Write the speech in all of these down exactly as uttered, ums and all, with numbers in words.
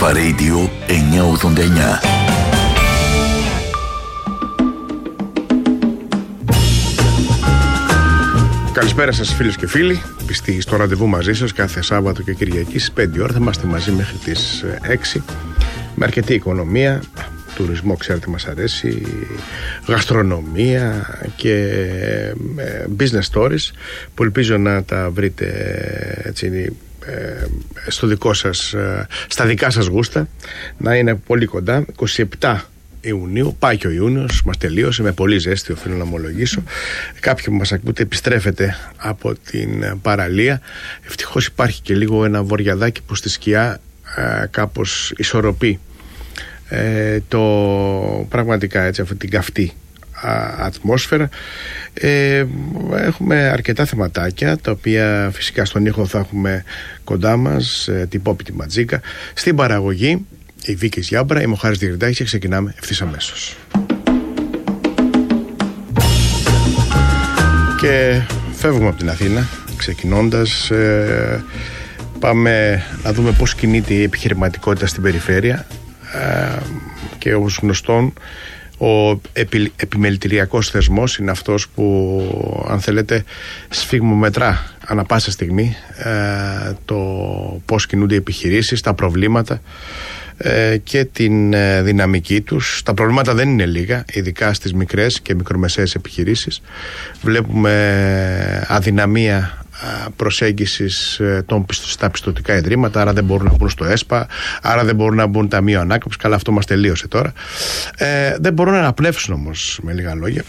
Αλφα Radio εννιακόσια ογδόντα εννιά. Καλησπέρα σας φίλες και φίλοι. Πιστοί στο ραντεβού μαζί σας κάθε Σάββατο και Κυριακή στις πέντε ώρα. Θα είμαστε μαζί μέχρι τις έξι με αρκετή οικονομία. Τουρισμό, ξέρετε, μας αρέσει, γαστρονομία και business stories που ελπίζω να τα βρείτε έτσι, στο δικό σας, στα δικά σας γούστα, να είναι πολύ κοντά. είκοσι επτά Ιουνίου, πάει και ο Ιούνιος, μας τελείωσε με πολύ ζέστη, οφείλω να ομολογήσω. Κάποιοι που μας ακούτε επιστρέφετε από την παραλία. Ευτυχώς υπάρχει και λίγο ένα βοριαδάκι που στη σκιά ε, κάπως ισορροπεί ε, το πραγματικά έτσι, αυτή την καυτή α, ατμόσφαιρα. Ε, έχουμε αρκετά θεματάκια, τα οποία φυσικά στον ήχο θα έχουμε κοντά μας ε, την Πόπη τη Ματζίκα, στην παραγωγή η Βίκη Γιάμπρα, είμαι ο Χάρης Διερντάκης και ξεκινάμε ευθύς αμέσως. Και φεύγουμε από την Αθήνα, ξεκινώντας ε, πάμε να δούμε πώς κινείται η επιχειρηματικότητα στην περιφέρεια ε, και όπως γνωστόν ο επι, επιμελητηριακός θεσμός είναι αυτός που, αν θέλετε, σφιγμομετρά ανά πάσα στιγμή ε, το πώς κινούνται οι επιχειρήσεις, τα προβλήματα και την δυναμική τους. Τα προβλήματα δεν είναι λίγα, ειδικά στις μικρές και μικρομεσαίες επιχειρήσεις. Βλέπουμε αδυναμία προσέγγισης των, στα πιστωτικά ιδρύματα, άρα δεν μπορούν να μπουν στο ΕΣΠΑ, άρα δεν μπορούν να μπουν ταμείο ανάκαμψης. Καλά, αυτό μας τελείωσε τώρα. Ε, δεν μπορούν να αναπνεύσουν όμως, με λίγα λόγια.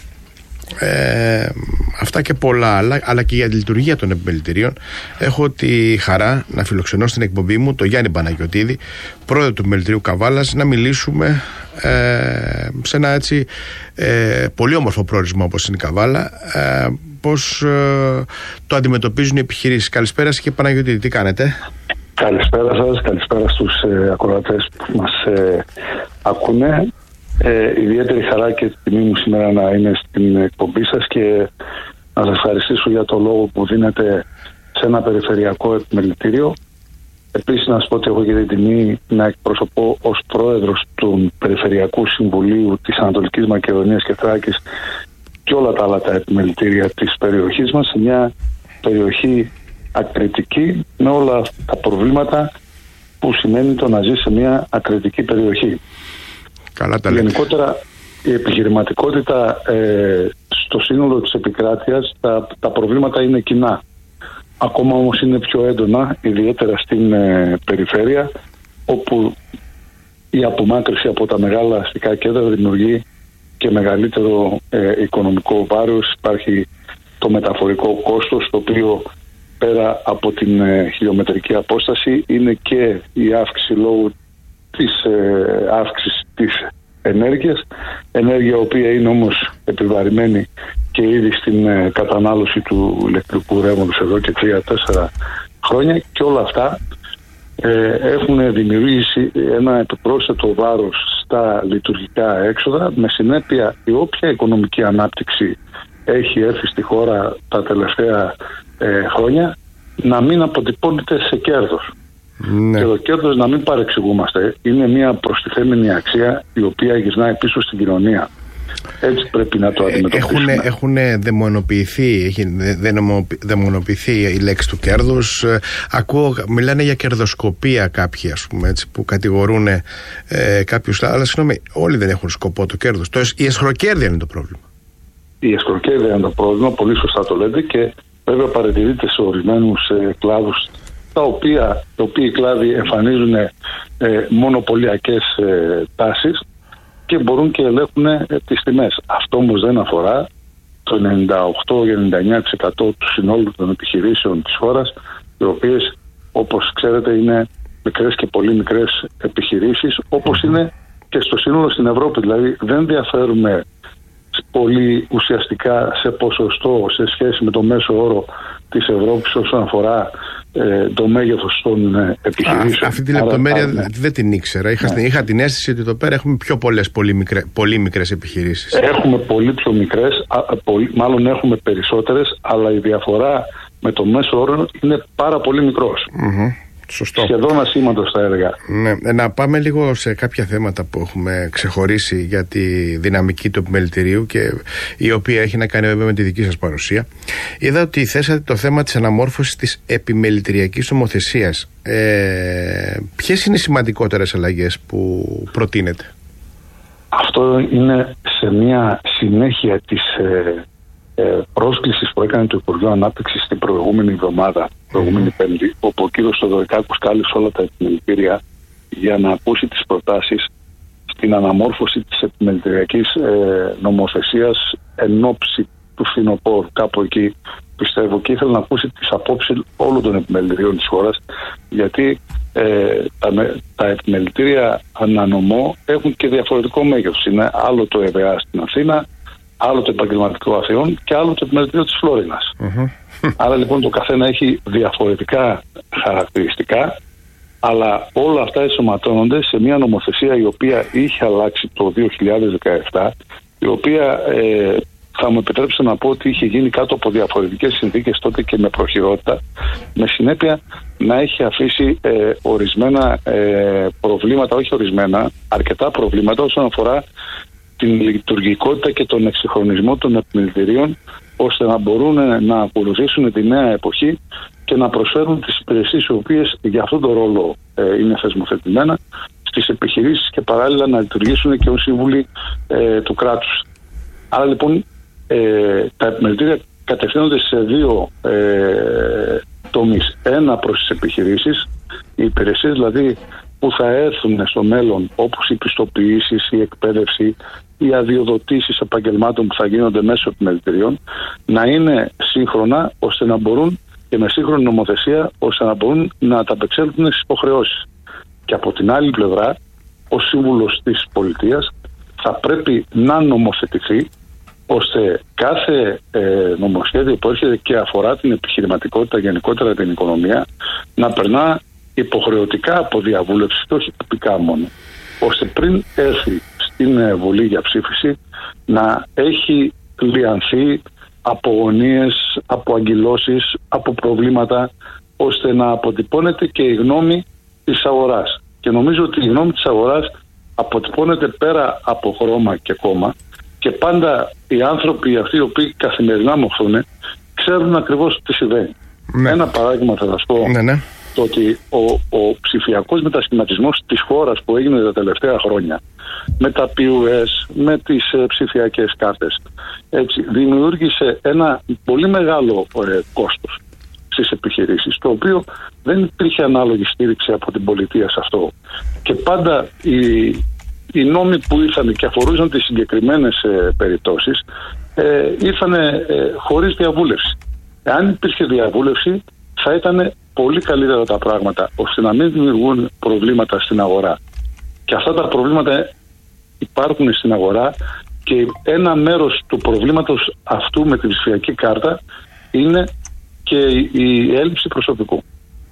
Ε, αυτά και πολλά άλλα, αλλά και για τη λειτουργία των επιμελητηρίων έχω τη χαρά να φιλοξενώ στην εκπομπή μου τον Γιάννη Παναγιωτίδη, πρόεδρο του Επιμελητηρίου Καβάλας, να μιλήσουμε ε, σε ένα έτσι ε, πολύ όμορφο προορισμό όπως είναι η Καβάλα, ε, πώς ε, το αντιμετωπίζουν οι επιχειρήσεις. Καλησπέρα σας, κύριε Παναγιωτίδη, τι κάνετε? Καλησπέρα σας, καλησπέρα στους ε, ακροατές που μας ε, ακούνε. Ε, ιδιαίτερη χαρά και τιμή μου σήμερα να είναι στην εκπομπή σας και να σας ευχαριστήσω για το λόγο που δίνετε σε ένα περιφερειακό επιμελητήριο. Επίσης να σας πω ότι έχω και την τιμή να εκπροσωπώ ως πρόεδρος του Περιφερειακού Συμβουλίου της Ανατολικής Μακεδονίας και Θράκης και όλα τα άλλα τα επιμελητήρια της περιοχής μας, σε μια περιοχή ακριτική με όλα τα προβλήματα που σημαίνει το να ζει σε μια ακριτική περιοχή. Καλά τα Γενικότερα η επιχειρηματικότητα ε, στο σύνολο της επικράτειας, τα, τα προβλήματα είναι κοινά. Ακόμα όμως είναι πιο έντονα, ιδιαίτερα στην ε, περιφέρεια, όπου η απομάκρυση από τα μεγάλα αστικά κέντρα δημιουργεί και μεγαλύτερο ε, οικονομικό βάρος. Υπάρχει το μεταφορικό κόστος, το οποίο πέρα από την ε, χιλιομετρική απόσταση είναι και η αύξηση λόγω της ε, αύξησης της ενέργειας, ενέργεια η οποία είναι όμως επιβαρημένη και ήδη στην ε, κατανάλωση του ηλεκτρικού ρεύματος εδώ και τρία τέσσερα χρόνια, και όλα αυτά ε, έχουν δημιουργήσει ένα επιπρόσθετο βάρος στα λειτουργικά έξοδα, με συνέπεια η όποια οικονομική ανάπτυξη έχει έρθει στη χώρα τα τελευταία ε, χρόνια να μην αποτυπώνεται σε κέρδος. Ναι. Και το κέρδος, να μην παρεξηγούμαστε, είναι μια προστιθέμενη αξία η οποία γυρνάει πίσω στην κοινωνία. Έτσι πρέπει να το αντιμετωπίσουμε. Έχουν δαιμονοποιηθεί, έχει δαιμονοποιηθεί η λέξη του κέρδους. Ακούω, μιλάνε για κερδοσκοπία κάποιοι, ας πούμε, έτσι, που κατηγορούν ε, κάποιους. Αλλά συγγνώμη, όλοι δεν έχουν σκοπό το κέρδος. Το, η εσχροκέρδεια είναι το πρόβλημα. Η εσχροκέρδεια είναι το πρόβλημα, πολύ σωστά το λέτε, και βέβαια παρατηρείται σε ορισμένους ε, κλάδους, τα οποία, τα οποία οι κλάδοι εμφανίζουν ε, μονοπωλιακές ε, τάσεις και μπορούν και ελέγχουν ε, τις τιμές. Αυτό όμως δεν αφορά το ενενήντα οκτώ με ενενήντα εννιά τοις εκατό του συνόλου των επιχειρήσεων της χώρας, οι οποίες, όπως ξέρετε, είναι μικρές και πολύ μικρές επιχειρήσεις, όπως είναι και στο σύνολο στην Ευρώπη. Δηλαδή δεν διαφέρουμε πολύ ουσιαστικά σε ποσοστό σε σχέση με το μέσο όρο της Ευρώπης όσον αφορά ε, το μέγεθος των ε, επιχειρήσεων. Α, αυτή τη λεπτομέρεια Άρα, δεν την ήξερα. Είχα, ναι. είχα την αίσθηση ότι εδώ πέρα έχουμε πιο πολλές πολύ, μικρέ, πολύ μικρές επιχειρήσεις. Έχουμε πολύ πιο μικρές, α, πολύ, μάλλον έχουμε περισσότερες, αλλά η διαφορά με το μέσο όρο είναι πάρα πολύ μικρός. Mm-hmm. Σωστό. Σχεδόν ασήμαντος θα έλεγα. Ναι. Να πάμε λίγο σε κάποια θέματα που έχουμε ξεχωρίσει για τη δυναμική του επιμελητηρίου και η οποία έχει να κάνει βέβαια με τη δική σας παρουσία. Είδα ότι θέσατε το θέμα της αναμόρφωσης της επιμελητηριακής νομοθεσίας. Ε, ποιες είναι οι σημαντικότερες αλλαγές που προτείνετε? Αυτό είναι σε μια συνέχεια της ε, ε, πρόσκλησης που έκανε το Υπουργείο Ανάπτυξης την προηγούμενη εβδομάδα, προηγούμενη mm. Πέμπτη, όπου ο κύριος Θοδωρικάκος κάλεσε όλα τα επιμελητήρια για να ακούσει τις προτάσεις στην αναμόρφωση της επιμελητηριακής ε, νομοθεσίας εν ώψη του φθινοπόρου, κάπου εκεί πιστεύω, και ήθελα να ακούσει τις απόψεις όλων των επιμελητηρίων της χώρας, γιατί ε, τα, τα επιμελητήρια ανανομό έχουν και διαφορετικό μέγεθος. Είναι άλλο το ΕΒΑ στην Αθήνα, άλλο το επαγγελματικό Αθηνών και άλλο το επιμελητήριο της Φλόρινας. Mm-hmm. Άρα λοιπόν το καθένα έχει διαφορετικά χαρακτηριστικά, αλλά όλα αυτά ενσωματώνονται σε μια νομοθεσία η οποία είχε αλλάξει το δύο χιλιάδες δεκαεπτά, η οποία ε, θα μου επιτρέψετε να πω ότι είχε γίνει κάτω από διαφορετικές συνθήκες τότε και με προχειρότητα, με συνέπεια να έχει αφήσει ε, ορισμένα ε, προβλήματα, όχι ορισμένα, αρκετά προβλήματα όσον αφορά την λειτουργικότητα και τον εξυγχρονισμό των επιμελητηρίων, ώστε να μπορούν να ακολουθήσουν τη νέα εποχή και να προσφέρουν τις υπηρεσίες οι οποίες για αυτόν τον ρόλο ε, είναι θεσμοθετημένα στις επιχειρήσεις και παράλληλα να λειτουργήσουν και ως σύμβουλοι ε, του κράτους. Άρα λοιπόν ε, τα επιμελητήρια κατευθύνονται σε δύο ε, τομείς. Ένα προς τις επιχειρήσεις, οι υπηρεσίες δηλαδή που θα έρθουν στο μέλλον, όπως οι πιστοποιήσεις, η εκπαίδευση, οι αδειοδοτήσεις επαγγελμάτων που θα γίνονται μέσω επιμελητηρίων, να είναι σύγχρονα ώστε να μπορούν και με σύγχρονη νομοθεσία ώστε να μπορούν να ανταπεξέλθουν στις υποχρεώσεις. Και από την άλλη πλευρά, ο σύμβουλος της πολιτείας θα πρέπει να νομοθετηθεί ώστε κάθε ε, νομοσχέδιο που έρχεται και αφορά την επιχειρηματικότητα, γενικότερα την οικονομία, να περνά υποχρεωτικά από διαβούλευση και όχι τυπικά μόνο, ώστε πριν έρθει στην Βουλή για ψήφιση να έχει λιανθεί από γωνίες, από αγκυλώσεις, από προβλήματα, ώστε να αποτυπώνεται και η γνώμη της αγοράς. Και νομίζω ότι η γνώμη της αγοράς αποτυπώνεται πέρα από χρώμα και κόμμα, και πάντα οι άνθρωποι αυτοί οι οποίοι καθημερινά μοχθούν ξέρουν ακριβώς τι συμβαίνει. Ναι. Ένα παράδειγμα θα σας πω, ναι, ναι. το ότι ο, ο ψηφιακός μετασχηματισμός της χώρας που έγινε τα τελευταία χρόνια, με τα πι γιου ες, με τις ε, ψηφιακές κάρτες, έτσι, δημιούργησε ένα πολύ μεγάλο ε, κόστος στις επιχειρήσεις, το οποίο δεν υπήρχε ανάλογη στήριξη από την πολιτεία σε αυτό. Και πάντα οι, οι νόμοι που ήρθαν και αφορούσαν τις συγκεκριμένες ε, περιπτώσεις ε, ήρθαν ε, χωρίς διαβούλευση. Αν υπήρχε διαβούλευση θα ήταν πολύ καλύτερα τα πράγματα, ώστε να μην δημιουργούν προβλήματα στην αγορά. Και αυτά τα προβλήματα υπάρχουν στην αγορά, και ένα μέρος του προβλήματος αυτού με τη ψηφιακή κάρτα είναι και η έλλειψη προσωπικού.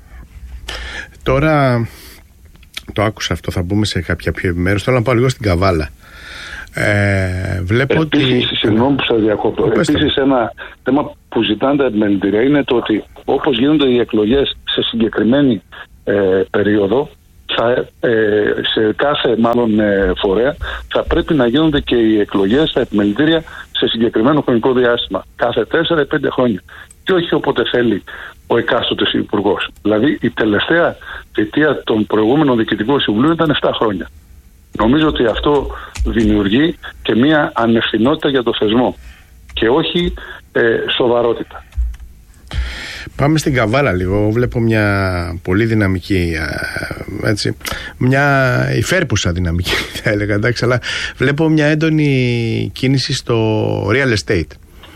Τώρα το άκουσα αυτό, θα μπούμε σε κάποια πιο επιμέρους. Θέλω να πάω λίγο στην Καβάλα. Ε, βλέπω Επίσης, ότι... συγγνώμη που σας διακόπτω. Επίσης, ένα θέμα που ζητάνε τα επιμελητήρια είναι το ότι όπως γίνονται οι εκλογές σε συγκεκριμένη ε, περίοδο, θα, ε, σε κάθε μάλλον ε, φορέα θα πρέπει να γίνονται και οι εκλογές στα επιμελητήρια σε συγκεκριμένο χρονικό διάστημα, κάθε τέσσερα ή πέντε χρόνια, και όχι όποτε θέλει ο εκάστοτε υπουργός. Δηλαδή η τελευταία θητεία των προηγούμενων διοικητικών συμβουλίων ήταν επτά χρόνια. Νομίζω ότι αυτό δημιουργεί και μια ανευθυνότητα για το θεσμό και όχι ε, σοβαρότητα. Πάμε στην Καβάλα λίγο. Βλέπω μια πολύ δυναμική, έτσι, μια υφέρπουσα δυναμική θα έλεγα, εντάξει, αλλά βλέπω μια έντονη κίνηση στο real estate.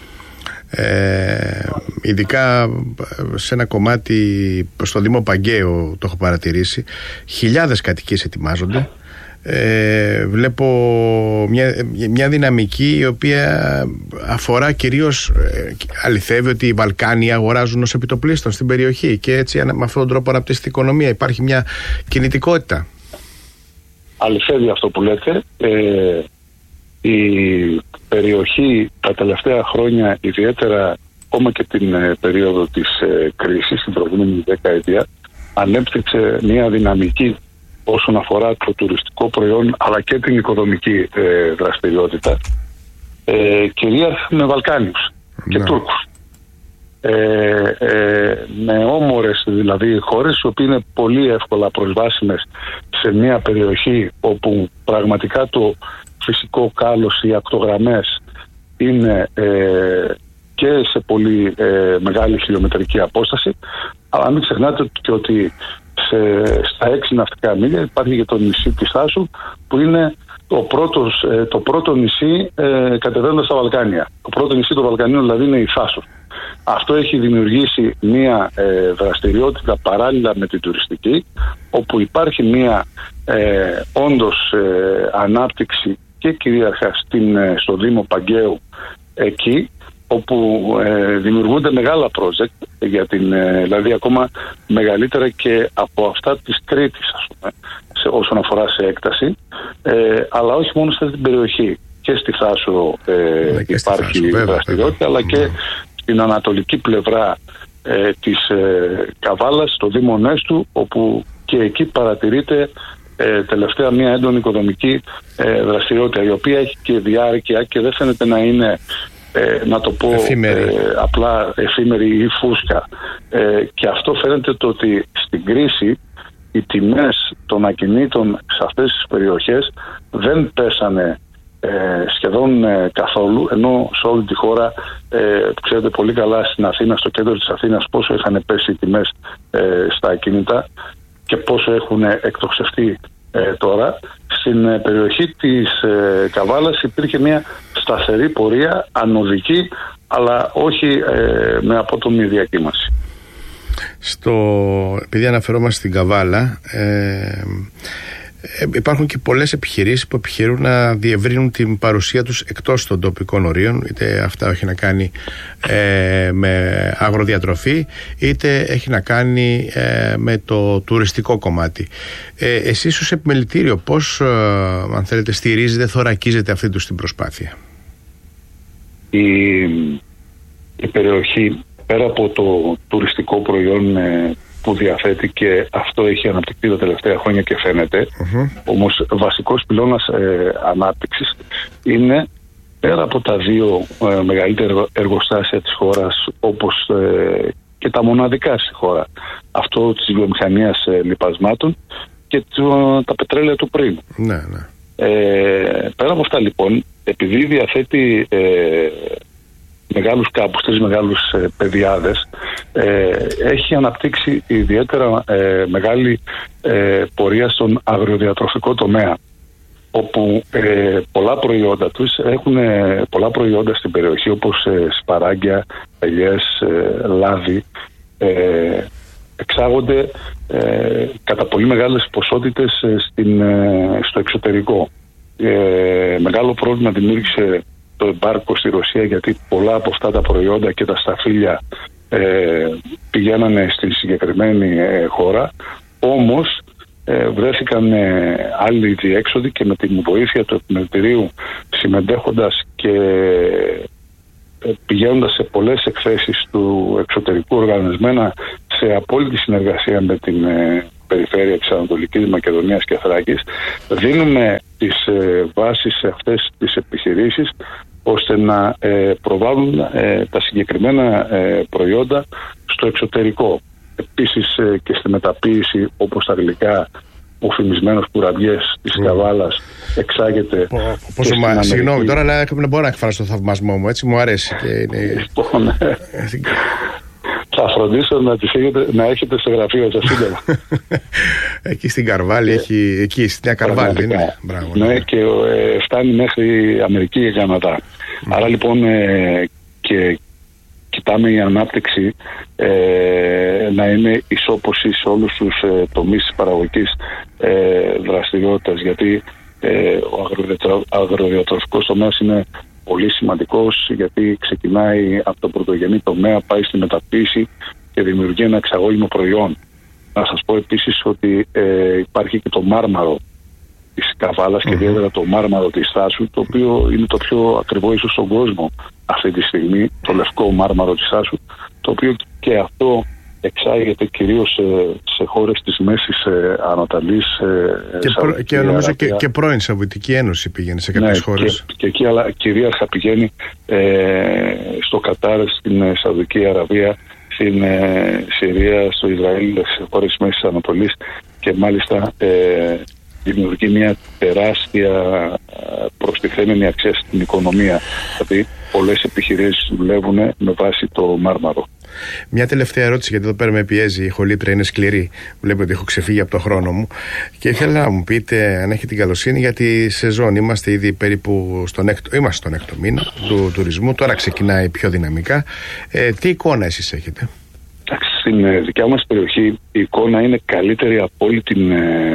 Ε, ειδικά σε ένα κομμάτι στο Δήμο Παγκαίο το έχω παρατηρήσει. Χιλιάδες κατοικίες ετοιμάζονται. Ε, βλέπω μια, μια δυναμική η οποία αφορά κυρίως, ε, αληθεύει ότι οι Βαλκάνοι αγοράζουν ως επιτοπλίστων στην περιοχή και έτσι με αυτόν τον τρόπο αναπτύσσεται η οικονομία, υπάρχει μια κινητικότητα. Αληθεύει αυτό που λέτε. ε, η περιοχή τα τελευταία χρόνια, ιδιαίτερα ακόμα και την ε, περίοδο της ε, κρίσης, την προηγούμενη δεκαετία, ανέπτυξε μια δυναμική όσον αφορά το τουριστικό προϊόν αλλά και την οικοδομική ε, δραστηριότητα, ε, κυρίαρχα με Βαλκάνιους και ναι. Τούρκους. Ε, ε, με όμορες δηλαδή χώρες οι οποίες είναι πολύ εύκολα προσβάσιμες σε μια περιοχή όπου πραγματικά το φυσικό κάλος, οι ακτογραμμές είναι ε, και σε πολύ ε, μεγάλη χιλιομετρική απόσταση, αλλά μην ξεχνάτε και ότι σε, στα έξι ναυτικά μίλια υπάρχει και το νησί της Θάσου που είναι το, πρώτος, ε, το πρώτο νησί ε, κατεβαίνοντας στα Βαλκάνια. Το πρώτο νησί των Βαλκανίων δηλαδή είναι η Θάσος. Αυτό έχει δημιουργήσει μια ε, δραστηριότητα παράλληλα με την τουριστική, όπου υπάρχει μια ε, όντως ε, ανάπτυξη και κυρίαρχα στην, ε, στο Δήμο Παγκαίου εκεί, όπου ε, δημιουργούνται μεγάλα project, για την, ε, δηλαδή ακόμα μεγαλύτερα και από αυτά της Κρήτης, ας πούμε, σε, όσον αφορά σε έκταση, ε, αλλά όχι μόνο σε αυτή την περιοχή. Και στη Θάσο ε, και υπάρχει στη Θάσο, δραστηριότητα, βέβαια, αλλά και στην ανατολική πλευρά ε, της ε, Καβάλας, στο Δήμο Νέστου, όπου και εκεί παρατηρείται ε, τελευταία μια έντονη οικοδομική ε, δραστηριότητα, η οποία έχει και διάρκεια και δεν φαίνεται να είναι, ε, να το πω, ε, απλά εφήμερη ή φούσκα. Ε, και αυτό φαίνεται το ότι στην κρίση οι τιμές των ακινήτων σε αυτές τις περιοχές δεν πέσανε Ε, σχεδόν ε, καθόλου, ενώ σε όλη τη χώρα, ε, ξέρετε πολύ καλά στην Αθήνα, στο κέντρο της Αθήνας, πόσο είχαν πέσει οι τιμές ε, στα ακίνητα και πόσο έχουν εκτοξευτεί ε, τώρα. Στην ε, περιοχή της ε, Καβάλας υπήρχε μια σταθερή πορεία, ανωδική, αλλά όχι ε, με απότομη διακύμανση. Στο, επειδή αναφερόμαστε στην Καβάλα, ε, υπάρχουν και πολλές επιχειρήσεις που επιχειρούν να διευρύνουν την παρουσία τους εκτός των τοπικών ορίων, είτε αυτά έχει να κάνει ε, με αγροδιατροφή, είτε έχει να κάνει ε, με το τουριστικό κομμάτι. Ε, εσείς ως επιμελητήριο πώς, ε, αν θέλετε, στηρίζετε, θωρακίζετε αυτή τους την προσπάθεια? Η, η περιοχή, πέρα από το τουριστικό προϊόν ε, που διαθέτει, και αυτό έχει αναπτυχθεί τα τελευταία χρόνια και φαίνεται, uh-huh. όμως βασικός πυλώνας ε, ανάπτυξης είναι, πέρα από τα δύο ε, μεγαλύτερα εργοστάσια της χώρας, όπως ε, και τα μοναδικά στη χώρα, αυτό της βιομηχανίας ε, λιπασμάτων και το, τα πετρέλαια του πριν. Ναι, ναι. Ε, πέρα από αυτά λοιπόν, επειδή διαθέτει ε, μεγάλους κάμπους, τρεις μεγάλους ε, παιδιάδες, ε, έχει αναπτύξει ιδιαίτερα ε, μεγάλη ε, πορεία στον αγροδιατροφικό τομέα, όπου ε, πολλά προϊόντα τους έχουν ε, πολλά προϊόντα στην περιοχή, όπως ε, σπαράγγια, ελιές, ε, λάδι, ε, εξάγονται ε, κατά πολύ μεγάλες ποσότητες ε, στην, ε, στο εξωτερικό. Ε, μεγάλο πρόβλημα δημιούργησε το εμπάρκο στη Ρωσία, γιατί πολλά από αυτά τα προϊόντα και τα σταφύλια ε, πηγαίνανε στη συγκεκριμένη ε, χώρα, όμως ε, βρέθηκαν ε, άλλοι διέξοδοι και με την βοήθεια του επιμελητηρίου, συμμετέχοντας και ε, πηγαίνοντας σε πολλές εκθέσεις του εξωτερικού, οργανισμένα σε απόλυτη συνεργασία με την ε, περιφέρεια της Ανατολικής Μακεδονίας και Θράκης, δίνουμε τις ε, βάσεις σε αυτές τις επιχειρήσεις ώστε να ε, προβάλλουν ε, τα συγκεκριμένα ε, προϊόντα στο εξωτερικό. Επίσης ε, και στη μεταποίηση, όπως τα γλυκά, ο φημισμένος κουραμπιές της mm. Καβάλας εξάγεται. Πόσο μα... Συγγνώμη τώρα, αλλά δεν μπορώ να εκφράσω το θαυμασμό μου, έτσι μου αρέσει. Και είναι... Θα φροντίσω να, τις έχετε, να έχετε στο γραφείο σας σύντομα. Εκεί στην Καρβάλη, έχει, εκεί στην Νέα Καρβάλη είναι. Μπράβο, ναι, ναι, και ε, φτάνει μέχρι Αμερική και Καναδά. Mm. Άρα λοιπόν ε, και κοιτάμε η ανάπτυξη ε, να είναι ισόποση σε όλους τους ε, τομείς της παραγωγικής ε, δραστηριότητας, γιατί ε, ο αγροδιατροφικός τομέας είναι πολύ σημαντικός, γιατί ξεκινάει από το πρωτογενή τομέα, πάει στη μεταποίηση και δημιουργεί ένα εξαγώγημο προϊόν. Να σας πω επίσης ότι ε, υπάρχει και το μάρμαρο της Καβάλας mm-hmm. και ιδιαίτερα το μάρμαρο της Θάσου, το οποίο είναι το πιο ακριβό ίσως στον κόσμο αυτή τη στιγμή, το λευκό μάρμαρο της Θάσου, το οποίο και αυτό εξάγεται κυρίως σε, σε χώρες της Μέσης ε, Ανατολής. Ε, και, προ, και νομίζω και, και πρώην Σαββατική Ένωση πήγαινε σε κάποιες ναι, χώρες. Και, και εκεί, αλλά κυρίαρχα πηγαίνει ε, στο Κατάρ, στην ε, Σαουδική Αραβία, στην ε, Συρία, στο Ισραήλ, σε χώρες της Μέσης Ανατολής, και μάλιστα ε, δημιουργεί μια τεράστια προστιθέμενη αξία στην οικονομία. Δηλαδή, πολλές επιχειρήσεις δουλεύουν με βάση το Μάρμαρο. Μια τελευταία ερώτηση, γιατί εδώ πέρα με πιέζει η χολήτρα, είναι σκληρή. Βλέπω ότι έχω ξεφύγει από το χρόνο μου. Και ήθελα να μου πείτε, αν έχει την καλοσύνη, για τη σεζόν. Είμαστε ήδη περίπου στον έκτο, είμαστε στον έκτο μήνα του τουρισμού. Τώρα ξεκινάει πιο δυναμικά. Ε, τι εικόνα εσείς έχετε? Στην δικιά μας περιοχή η εικόνα είναι καλύτερη από όλη την,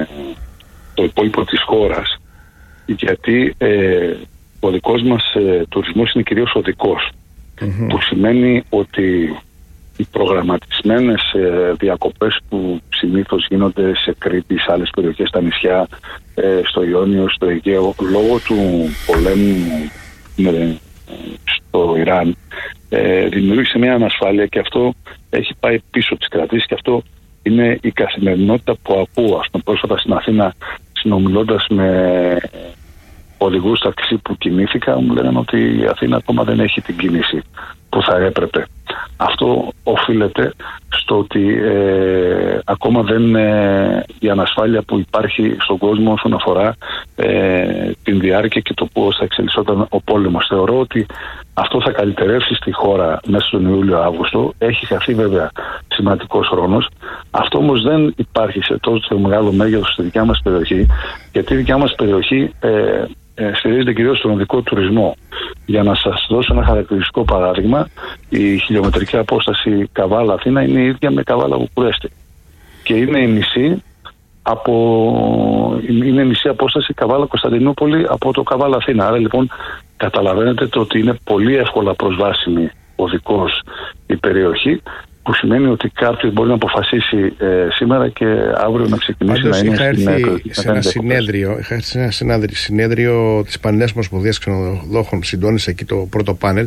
το υπόλοιπο της χώρας, γιατί ε, ο δικός μας ε, τουρισμός είναι κυρίως οδικός, mm-hmm. που σημαίνει ότι οι προγραμματισμένες ε, διακοπές που συνήθως γίνονται σε Κρήτη, σε άλλες περιοχές, στα νησιά, ε, στο Ιόνιο, στο Αιγαίο, λόγω του πολέμου ε, στο Ιράν, ε, δημιούργησε μια ανασφάλεια, και αυτό έχει πάει πίσω τις κρατήσεις, και αυτό είναι η καθημερινότητα που ακούω. Ας πούμε, πρόσφατα στην Αθήνα, συνομιλώντας με οδηγούς ταξί που κινήθηκα, μου λέγανε ότι η Αθήνα ακόμα δεν έχει την κίνηση που θα έπρεπε. Αυτό οφείλεται στο ότι ε, ακόμα δεν ε, η ανασφάλεια που υπάρχει στον κόσμο όσον αφορά ε, την διάρκεια και το πώς θα εξελισσόταν ο πόλεμος. Θεωρώ ότι αυτό θα καλυτερεύσει στη χώρα μέσα στον Ιούλιο-Αύγουστο. Έχει χαθεί βέβαια σημαντικός χρόνος. Αυτό όμως δεν υπάρχει σε τόσο μεγάλο μέγεθος στη δικιά μας περιοχή, γιατί η δικιά μας περιοχή ε, ε, στηρίζεται κυρίως στον οδικό τουρισμό. Για να σας δώσω ένα χαρακτηριστικό παράδειγμα, η χιλιομετρική απόσταση Καβάλα-Αθήνα είναι η ίδια με Καβάλα-Βουκουρέστη. Και είναι η μισή από... είναι μισή απόσταση Καβάλα-Κωνσταντινούπολη από το Καβάλα-Αθήνα. Άρα λοιπόν καταλαβαίνετε το ότι είναι πολύ εύκολα προσβάσιμη οδικός η περιοχή, που σημαίνει ότι κάποιος μπορεί να αποφασίσει ε, σήμερα και αύριο να ξεκινήσει. Πάντως, να είναι είχα έρθει στην, σε ένα συνέδριο, είχα έρθει σε ένα συνέδριο της Πανελλήνιας Ομοσπονδίας Ξενοδόχων, συντόνισε εκεί το πρώτο πάνελ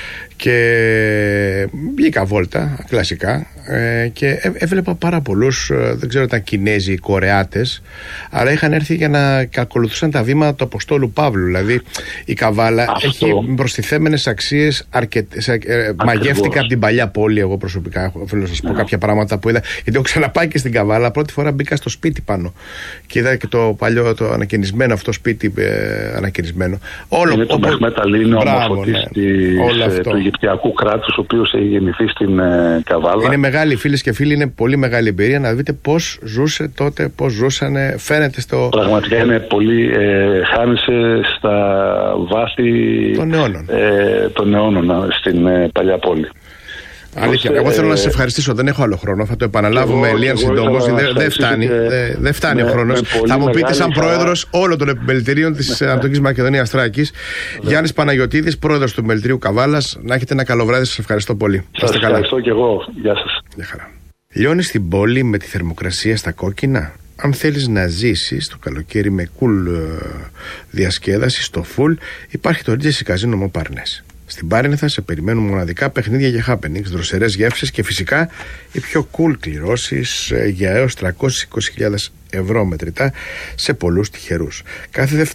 και βγήκα βόλτα κλασικά ε, και έ, έβλεπα πάρα πολλούς, ε, δεν ξέρω, ήταν Κινέζοι ή Κορεάτες, αλλά είχαν έρθει για να ακολουθούσαν τα βήματα του Αποστόλου Παύλου. Δηλαδή η Καβάλα αυτό έχει προστιθέμενες αξίες αρκετές. Ε, μαγεύτηκα από την παλιά πόλη εγώ προσωπικά, θέλω να σας πω yeah. κάποια πράγματα που είδα, γιατί έχω ξαναπάει και στην Καβάλα. Πρώτη φορά μπήκα στο σπίτι πάνω και είδα και το παλιό, το ανακαινισμένο αυτό σπίτι, ε, ανακαινισμένο. Όλο, είναι το Μεχμέτ Αλή, είναι ο ομοφωτής του Αιγυπτιακού κράτους, ο οποίος έχει γεννηθεί στην ε, Καβάλα. Είναι μεγάλη, φίλες και φίλοι, είναι πολύ μεγάλη εμπειρία να δείτε πώς ζούσε τότε, πώς ζούσανε, φαίνεται στο... Πραγματικά είναι πολύ, ε, χάνησε στα βάθη των αιώνων, ε, των αιώνων στην ε, παλιά πόλη. Αλήθεια. Εγώ θέλω να σας ευχαριστήσω. Δεν έχω άλλο χρόνο. Θα το επαναλάβουμε λίγο συντόμως. Δεν φτάνει. Δεν δε φτάνει με, ο χρόνος. Θα μου πείτε, σαν πρόεδρος όλων των επιμελητηρίων της Ανατολικής Μακεδονίας Θράκης, Γιάννης Παναγιωτίδης, πρόεδρος του επιμελητηρίου Καβάλας, να έχετε ένα καλό βράδυ. Σας ευχαριστώ πολύ. Σας ευχαριστώ και εγώ. Γεια σας. Γεια χαρά. Λιώνεις την πόλη με τη θερμοκρασία στα κόκκινα. Αν θέλεις να ζήσεις το καλοκαίρι με cool διασκέδαση στο full, υπάρχει το Regency Casino Montparnasse. Στην Πάρνηθα θα σε περιμένουν μοναδικά παιχνίδια για happenings, δροσερές γεύσεις και φυσικά οι πιο cool κληρώσεις για έως τριακόσιες είκοσι χιλιάδες ευρώ μετρητά σε πολλούς τυχερούς. Κάθε